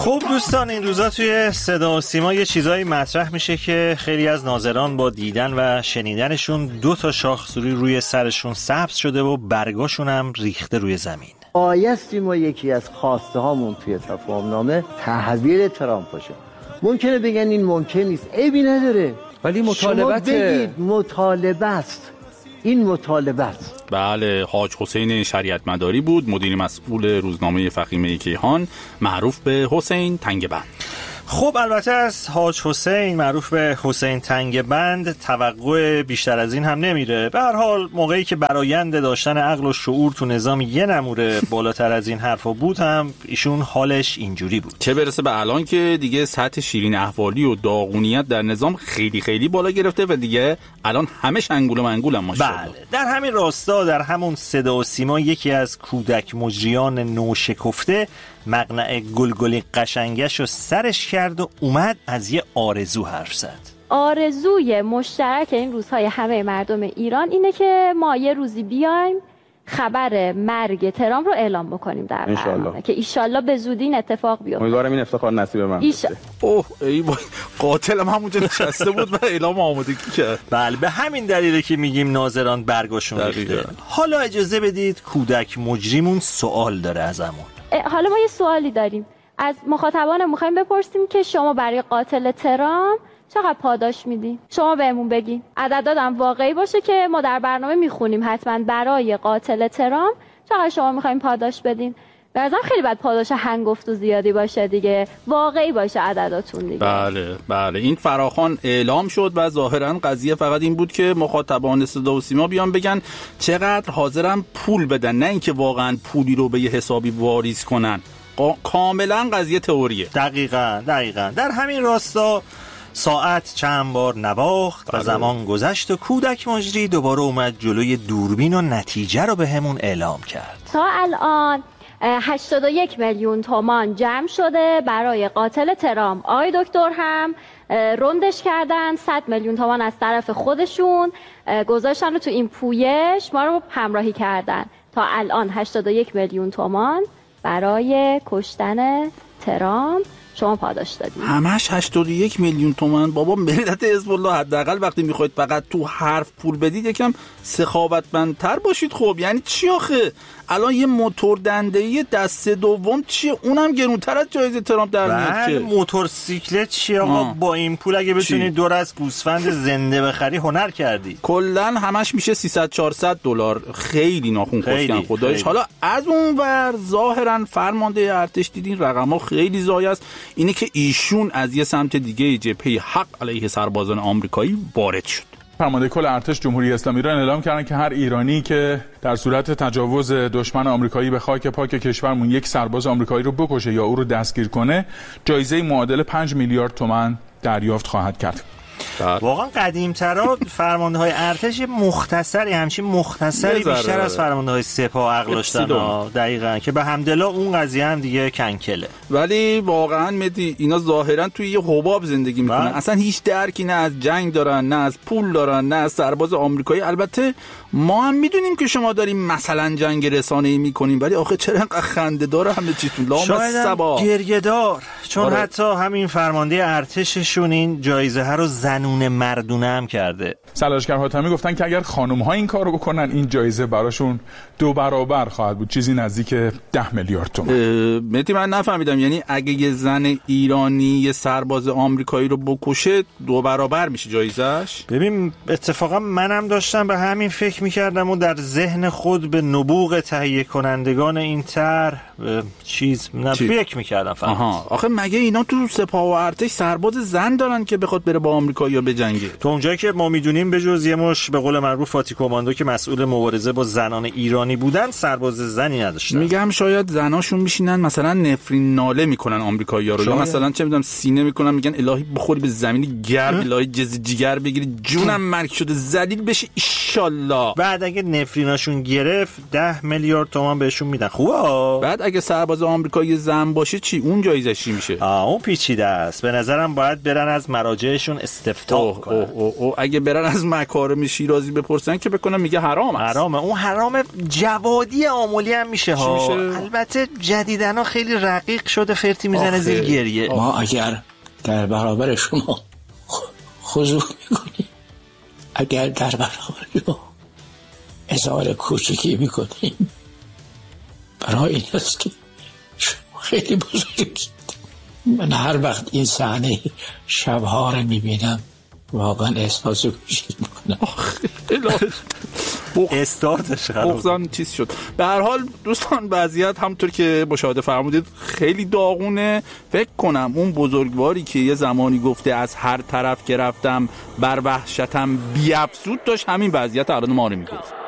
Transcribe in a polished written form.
خب دوستان، این روزا توی صدا و سیما یه چیزایی مطرح میشه که خیلی از ناظران با دیدن و شنیدنشون 2 شاخسوری روی سرشون سبز شده و برگاشون هم ریخته روی زمین. بایستی ما یکی از خواسته هامون توی تفاهمنامه تحویل ترامپ باشه. ممکنه بگن این ممکن نیست، عیبی نداره، ولی مطالبت شما بگید مطالبه است. این مطالبه است. بله، حاج حسین شریعت مداری بود، مدیر مسئول روزنامه فخیمه کیهان معروف به حسین تنگبند. خب البته از حاج حسین معروف به حسین تنگبند توقع بیشتر از این هم نمیره. به هر حال موقعی که برآیند داشتن عقل و شعور تو نظام یه نموره بالاتر از این حرفا بود هم ایشون حالش اینجوری بود. چه برسه به الان که دیگه سطح شیرین احوالی و داغونیت در نظام خیلی خیلی بالا گرفته و دیگه الان همه شنگول و منگول هم ماشاءالله. بله، در همین راستا در همون صدا و سیما یکی از کودک مجریان نوشکفته مقنعه گلگلی قشنگش رو سرش کرد و اومد از یه آرزو حرف زد. آرزوی مشترک این روزهای همه مردم ایران اینه که ما یه روزی بیایم خبر مرگ ترامپ رو اعلام بکنیم در برنامه که ایشالله به زودی این اتفاق بیفته. امیدوارم این افتخار نصیب من بشه. اوه ای وای، قاتلم همونجا نشسته بود و اعلام آمادگی کرد. بله، به همین دلیله که میگیم ناظران برگاشون ریخته. حالا اجازه بدید کودک مجریمون سوال داره ازمون. حالا ما یه سوالی داریم از مخاطبان، میخوایم بپرسیم که شما برای قاتل ترامپ چقدر پاداش میدین؟ شما بهمون بگین. عددم واقعی باشه که ما در برنامه میخونیم حتما برای قاتل ترامپ چقدر شما میخوایم پاداش بدین. به نظرم خیلی بد پاداش هنگفت و زیادی باشه دیگه، واقعی باشه عدداتون دیگه. بله این فراخوان اعلام شد و ظاهرا قضیه فقط این بود که مخاطبان صدا و سیما بیان بگن چقدر حاضرن پول بدن، نه اینکه واقعا پولی رو به یه حسابی واریز کنن. کاملا قضیه تئوریه. دقیقاً در همین راستا ساعت چند بار نواخت و زمان گذشت و کودک مجری دوباره اومد جلوی دوربین و نتیجه رو به همون اعلام کرد. تا الان 81 میلیون تومان جمع شده برای قاتل ترامپ. آقای دکتر هم رندش کردن، 100 میلیون تومان از طرف خودشون گذاشتن و تو این پویش ما رو همراهی کردن. تا الان 81 میلیون تومان برای کشتن ترامپ شما پاداش دادید. همش 81 میلیون تومان. بابا ملت حزب الله حداقل وقتی میخواید فقط تو حرف پول بدید یکم سخاوتمندتر باشید. خب یعنی چی آخه؟ الان یه موتور دنده‌ای دست دوم چیه؟ اونم گرونتر از جایزه ترامپ در میاد که. موتورسیکلت چیه آقا؟ با این پول اگه بتونی دور از گوسفند زنده بخری هنر کردی. کلا همش میشه 300-400 دلار. خیلی ناخون خشکن خدایش. حالا از اون ور ظاهرا فرمانده ارتش دیدین رقم‌ها خیلی زایه است. اینه که ایشون از یه سمت دیگه جبهه حق علیه سربازان آمریکایی وارد شد. فرمانده کل ارتش جمهوری اسلامی ایران اعلام کردن که هر ایرانی که در صورت تجاوز دشمن آمریکایی به خاک پاک کشورمون یک سرباز آمریکایی رو بکشه یا او رو دستگیر کنه، جایزه معادل 5 میلیارد تومان دریافت خواهد کرد. واقعا قدیم‌ترا فرمانده‌های ارتش همچین مختصری بیشتر از فرمانده‌های سپاه عقل داشتن. دقیقاً که به همدلله اون قضیه هم دیگه کنکله. ولی واقعا مدی اینا ظاهرا توی یه حباب زندگی میکنن. اصلا هیچ درکی نه از جنگ دارن، نه از پول دارن، نه از سرباز آمریکایی. البته ما هم میدونیم که شما دارین مثلا جنگ رسانه‌ای میکنین، ولی آخه چرا انقدر خنده‌دار همه چیتون لامصبا گریه‌دار؟ چون حتی همین فرمانده ارتششون این جایزه ها رو زنون مردونه هم کرده. سرلشکر حاتمی گفتن که اگر خانم‌ها این کارو بکنن این جایزه براشون 2 برابر خواهد بود، چیزی نزدیک 10 میلیارد تومان. مهدی من نفهمیدم، یعنی اگه یه زن ایرانی یه سرباز آمریکایی رو بکشه 2 برابر میشه جایزش؟ ببین اتفاقا منم داشتم به همین فکر میکردم و در ذهن خود به نبوغ تهیه کنندگان این طرح فکر میکردم فقط. آخه مگه اینا تو سپاه و ارتش سرباز زن دارن که بخواد بره با آمریکایی‌ها بجنگه؟ تو اونجایی که ما میدونیم به جز یه مش به قول معروف فاتی کماندو که مسئول مبارزه با زنان ایرانی بودن، سرباز زنی نداشتن. میگم شاید زناشون میشینن مثلا نفرین ناله میکنن آمریکایی‌ها رو، یا مثلا چه میدونم سینه میکنن میگن الهی بخوری به زمین گرم، الهی جگر بگیری جونم مرگ شده ذلیل بشه ان الله. بعد اگه نفریناشون گرفت 10 میلیارد تومان بهشون میدن. خوبه. بعد اگه سرباز آمریکایی زن باشه چی؟ اون جایزش چی میشه؟ میشه. اون پیچیده است. به نظرم باید برن از مراجعشون استفتاء کنن. اگه برن از مکارم شیرازی بپرسن که بکنم میگه حرام است. حرامه. اون حرام جوادی آملی هم میشه ها. البته جدیدنا خیلی رقیق شده، فرتی میزنه زیر گریه. ما اگر در برابر شما خضوع میکنیم، اگر در برابر شما اظهار کوچکی میکنیم، برای این است که شما خیلی بزرگید. من هر وقت این صحنه شبها رو میبینم واقعا احساس کوچکی میکنم. استارتش بغضان چیز شد. به هر حال دوستان وضعیت همونطور که مشاهده فرمودید خیلی داغونه. فکر کنم اون بزرگواری که یه زمانی گفته از هر طرف که رفتم بر وحشتم بیفزود داشت همین وضعیت الان ما رو میگفت.